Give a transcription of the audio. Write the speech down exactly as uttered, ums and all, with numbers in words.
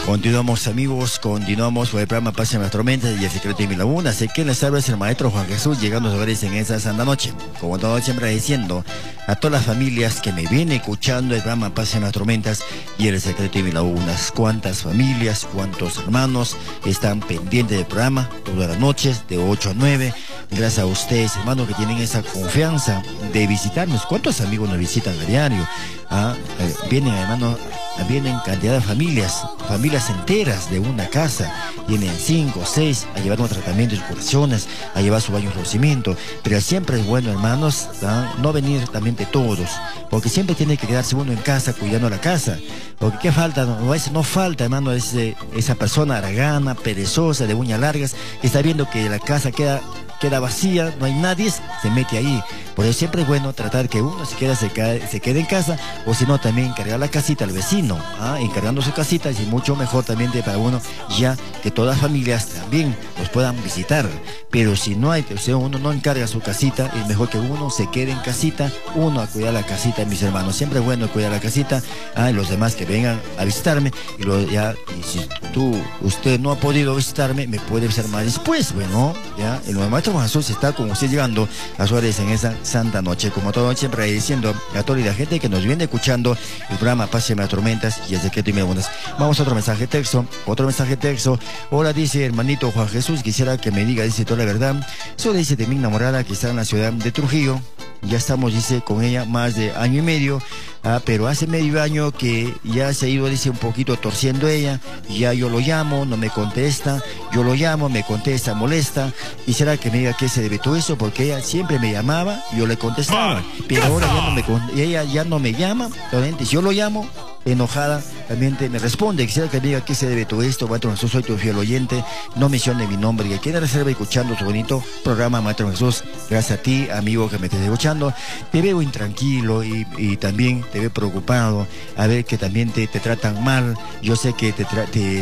Continuamos, amigos, continuamos con el programa Paz en las Tormentas y el secreto de mi laguna. Sé que les habla el maestro Juan Jesús, llegando a los hogares en esa santa noche. Como todo siempre diciendo a todas las familias que me vienen escuchando el programa Paz en las Tormentas y el secreto de mi laguna. Cuántas familias, cuántos hermanos están pendientes del programa todas las noches de ocho a nueve. Gracias a ustedes, hermanos, que tienen esa confianza de visitarnos. ¿Cuántos amigos nos visitan a diario? Ah, eh, vienen, hermanos, vienen cantidad de familias, familias enteras de una casa, vienen cinco, seis, a llevar un tratamiento de curaciones, a llevar su baño de rocimiento, pero siempre es bueno, hermanos, ¿ah? No venir también de todos, porque siempre tiene que quedarse uno en casa, cuidando la casa, porque qué falta, no, a veces no falta, hermano, ese, esa persona aragana, perezosa, de uñas largas, que está viendo que la casa queda queda vacía, no hay nadie, se mete ahí. Por eso siempre es bueno tratar que uno se quede, se quede, se quede en casa, o si no también encargar la casita al vecino, ¿ah? Encargando su casita, y mucho mejor también de para uno, ya que todas las familias también los puedan visitar. Pero si no hay, o sea, uno no encarga su casita, es mejor que uno se quede en casita, uno a cuidar la casita, mis hermanos. Siempre es bueno cuidar la casita, ¿ah? Y los demás que vengan a visitarme, y, lo, ya, y si tú, usted no ha podido visitarme, me puede visitar más después, bueno, ya, el maestro Juan Jesús está con usted llegando a sus hogares en esa santa noche, como todo siempre diciendo a toda la gente que nos viene escuchando el programa Paz en las Tormentas y el secreto y mi abundancia. Vamos a otro mensaje de texto, otro mensaje de texto. Hola, dice hermanito Juan Jesús, quisiera que me diga, dice, toda la verdad. Eso dice de mi enamorada que está en la ciudad de Trujillo. Ya estamos, dice, con ella más de año y medio, ah, pero hace medio año que ya se ha ido, dice, un poquito torciendo ella. Ya yo lo llamo, no me contesta, yo lo llamo, me contesta, molesta. Quisiera que me diga qué se debe todo eso, porque ella siempre me llamaba, yo le contestaba, pero ahora ya no me, ella ya no me llama, realmente, si yo lo llamo, enojada, realmente me responde. Quisiera que me diga qué se debe todo esto. Maestro Jesús, soy tu fiel oyente, no mencione mi nombre, y que quiera reserva escuchando su bonito programa, Maestro Jesús. Gracias a ti, amigo, que me estés escuchando. Te veo intranquilo y, y también te veo preocupado, a ver que también te, te tratan mal. Yo sé que te, te